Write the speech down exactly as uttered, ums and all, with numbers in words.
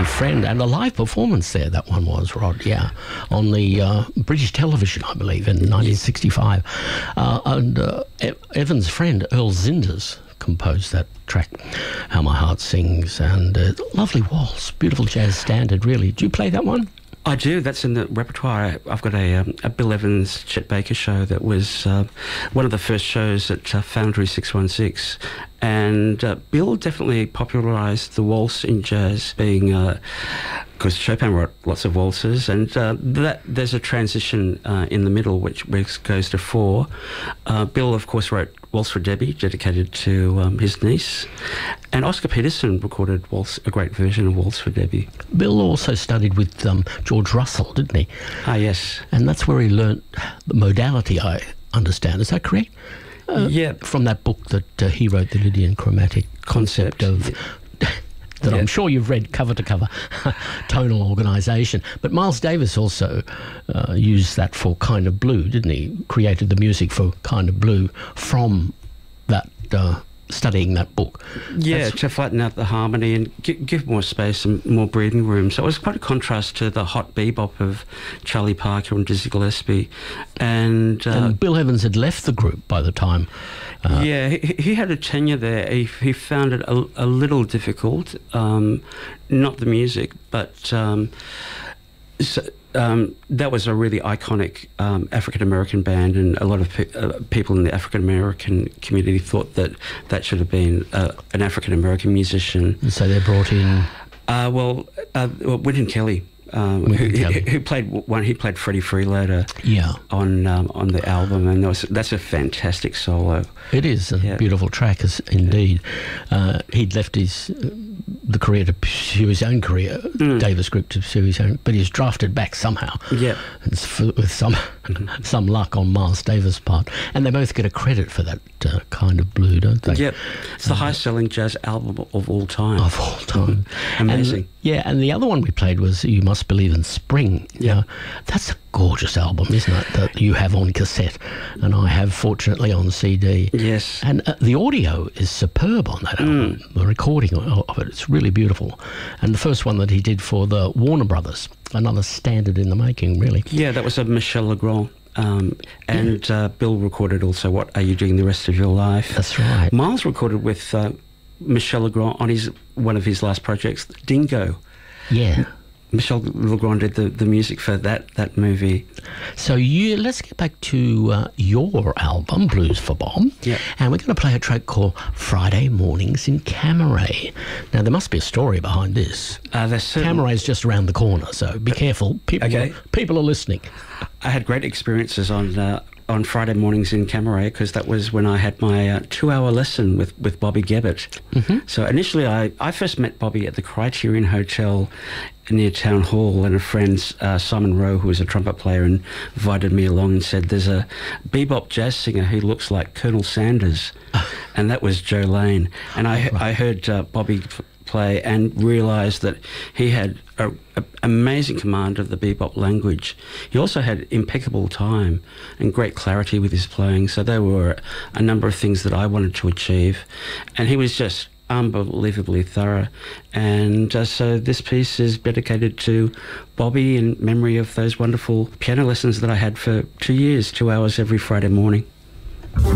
friend, and a live performance there, that one was, Rod, yeah, on the uh, British television, I believe, in nineteen sixty-five. Uh, and uh, Evan's friend, Earl Zinders, composed that track, How My Heart Sings, and uh, lovely waltz, beautiful jazz standard, really. Do you play that one? I do. That's in the repertoire. I've got a, um, a Bill Evans, Chet Baker show that was uh, one of the first shows at uh, Foundry six one six. And uh, Bill definitely popularised the waltz in jazz, being because uh, Chopin wrote lots of waltzes, and uh, that there's a transition uh, in the middle which, which goes to four. Uh, Bill, of course, wrote Waltz for Debbie, dedicated to um, his niece, and Oscar Peterson recorded waltz, a great version of Waltz for Debbie. Bill also studied with um, George Russell, didn't he? Ah, yes. And that's where he learnt the modality, I understand. Is that correct? Uh, yeah. From that book that uh, he wrote, the Lydian Chromatic Concept, Concept of... Yeah. that yeah. I'm sure you've read cover to cover, tonal organisation. But Miles Davis also uh, used that for Kind of Blue, didn't he? Created the music for Kind of Blue from that, uh, studying that book. Yeah, That's, to flatten out the harmony and give, give more space and more breathing room. So it was quite a contrast to the hot bebop of Charlie Parker and Dizzy Gillespie. And, uh, and Bill Evans had left the group by the time... Uh, yeah, he, he had a tenure there. He, he found it a, a little difficult, um, not the music, but um, so, um, that was a really iconic um, African-American band, and a lot of pe- uh, people in the African-American community thought that that should have been uh, an African-American musician. And so they brought in... Uh, well, uh, well, Wynton Kelly. Um, who, who, who played one? He played Freddie Freeloader. Yeah. On um, on the album, and that was, that's a fantastic solo. It is a yeah. beautiful track, as indeed. Uh, he'd left his uh, the career to pursue his own career, mm. Davis Group to pursue his own, but he's drafted back somehow. Yeah. It's for, with some mm-hmm. some luck on Miles Davis' part, and they both get a credit for that uh, Kind of Blue, don't they? Yep. It's the uh, highest-selling jazz album of all time. Of all time. Amazing. And, yeah, and the other one we played was You Must Believe in Spring. Yeah. Now, that's a gorgeous album, isn't it, that you have on cassette, and I have, fortunately, on C D. Yes. And uh, the audio is superb on that album, mm. the recording of it. It's really beautiful. And the first one that he did for the Warner Brothers, another standard in the making, really. Yeah, that was a Michel Legrand. Um, and uh, Bill recorded also What Are You Doing the Rest of Your Life? That's right. Miles recorded with uh, Michel Legrand on his one of his last projects, Dingo. Yeah. Michel Legrand did the, the music for that, that movie. So you let's get back to uh, your album, Blues for Bob. Yeah. And we're going to play a track called Friday Mornings in Camaret. Now, there must be a story behind this. Uh, certain... Camaret's just around the corner, so be careful. People, okay. are, people are listening. I had great experiences on... Uh, on Friday mornings in Camaret, because that was when I had my uh, two-hour lesson with, with Bobby Gebbett. Mm-hmm. So initially I, I first met Bobby at the Criterion Hotel near Town Hall, and a friend, uh, Simon Rowe, who was a trumpet player, and invited me along and said, there's a bebop jazz singer who looks like Colonel Sanders, and that was Joe Lane. And I, I heard uh, Bobby play and realised that he had an amazing command of the bebop language. He also had impeccable time and great clarity with his playing, so there were a number of things that I wanted to achieve, and he was just unbelievably thorough. And uh, so this piece is dedicated to Bobby in memory of those wonderful piano lessons that I had for two years, two hours every Friday morning.